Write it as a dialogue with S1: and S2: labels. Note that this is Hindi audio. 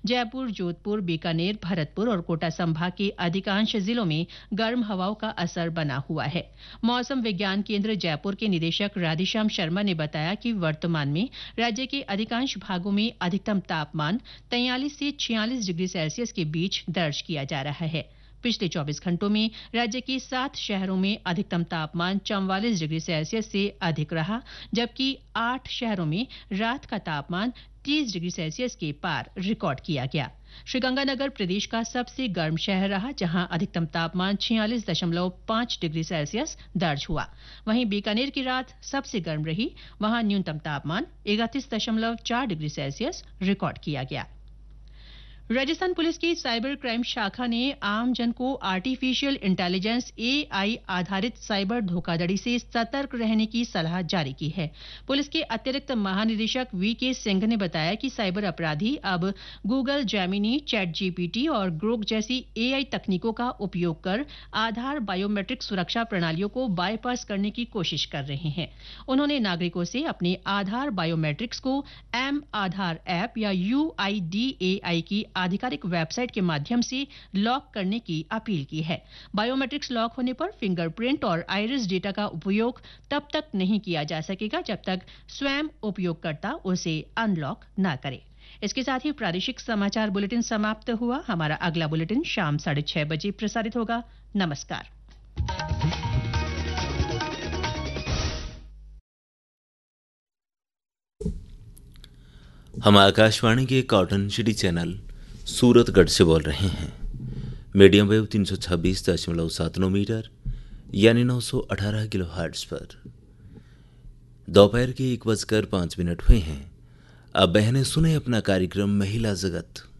S1: जयपुर, जोधपुर, बीकानेर, भरतपुर और कोटा संभाग के अधिकांश जिलों में गर्म हवाओं का असर बना हुआ है। मौसम विज्ञान केंद्र जयपुर के निदेशक राधेश्याम शर्मा ने बताया कि वर्तमान में राज्य के अधिकांश भागों में अधिकतम तापमान 43 से 46 डिग्री सेल्सियस के बीच दर्ज किया जा रहा है। पिछले 24 घंटों में राज्य के 7 शहरों में अधिकतम तापमान 44 डिग्री सेल्सियस से अधिक रहा, जबकि 8 शहरों में रात का तापमान 30 डिग्री सेल्सियस के पार रिकॉर्ड किया गया। श्रीगंगानगर प्रदेश का सबसे गर्म शहर रहा, जहां अधिकतम तापमान 46.5 डिग्री सेल्सियस दर्ज हुआ। वहीं बीकानेर की रात सबसे गर्म रही, वहां न्यूनतम तापमान 31.4 डिग्री सेल्सियस रिकॉर्ड किया गया। राजस्थान पुलिस की साइबर क्राइम शाखा ने आमजन को आर्टिफिशियल इंटेलिजेंस एआई आधारित साइबर धोखाधड़ी से सतर्क रहने की सलाह जारी की है। पुलिस के अतिरिक्त महानिदेशक वीके सिंह ने बताया कि साइबर अपराधी अब गूगल जेमिनी, चैट जीपीटी और ग्रोक जैसी एआई तकनीकों का उपयोग कर आधार बायोमेट्रिक सुरक्षा प्रणालियों को बाईपास करने की कोशिश कर रहे हैं। उन्होंने नागरिकों से अपने आधार बायोमेट्रिक्स को एम आधार ऐप या UIDAI की आधिकारिक वेबसाइट के माध्यम से लॉक करने की अपील की है। बायोमेट्रिक्स लॉक होने पर फिंगरप्रिंट और आइरिस डेटा का उपयोग तब तक नहीं किया जा सकेगा जब तक स्वयं उपयोगकर्ता उसे अनलॉक न करे। इसके साथ ही प्रादेशिक समाचार बुलेटिन समाप्त हुआ। हमारा अगला बुलेटिन शाम 6:30 बजे प्रसारित होगा। नमस्कार।
S2: हम आकाशवाणी के कॉटन सिटी चैनल सूरतगढ़ से बोल रहे हैं। मीडियम वेव 326.79 मीटर यानी 918 किलो हर्ट्ज पर दोपहर के 1:05 हुए हैं। अब बहनें सुने अपना कार्यक्रम महिला जगत।